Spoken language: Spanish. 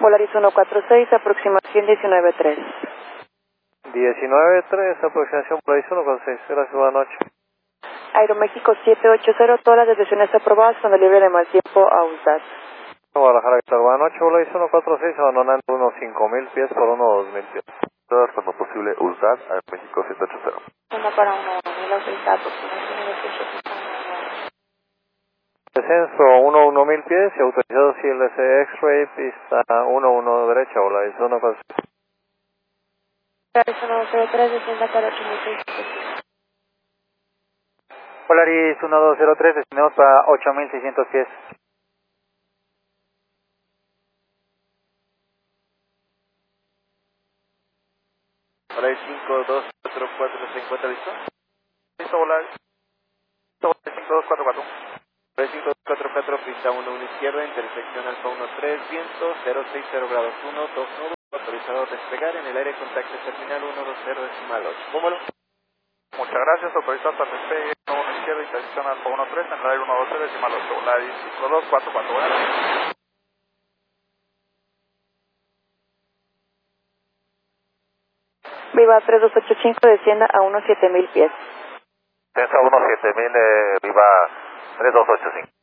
Volaris 146, aproximación 19.3. 19.3, aproximación Volaris 146. Gracias, buenas noches. Aeroméxico 780, todas las decisiones aprobadas con el libre de mal tiempo a USDAT. Guadalajara, ¿qué tal? Buenas noches, Volaris 146, abandonando unos 5.000 pies por unos 2.000 pies. Todo cuando posible, USDAT, Aeroméxico 780. Una para 1.000 autorizada, aproximación 19.8. Descenso 1.000 pies y autorizado CLC X-Ray, pista 11 derecha, Volaris 146. Volaris 103, descienda para 8.600. Volaris 1203, destinamos para 8.600 pies. Volaris 5244, ¿se encuentra listo? Listo, Volaris. 5244. Volaris 5244, pista 11 izquierda, intersección Alfa 13, viento 060 grados 1, 2 nudos, autorizado a despegar en el aire contacto terminal 120.8. ¿Cómo? Muchas gracias, autorizado para despegue 1 izquierda, intersección Alfa 13, en el aire 120.8, Volaris 5244, buenas noches. Viva 3285, descienda a unos 7.000 pies. Descenso 17.000, viva 3285.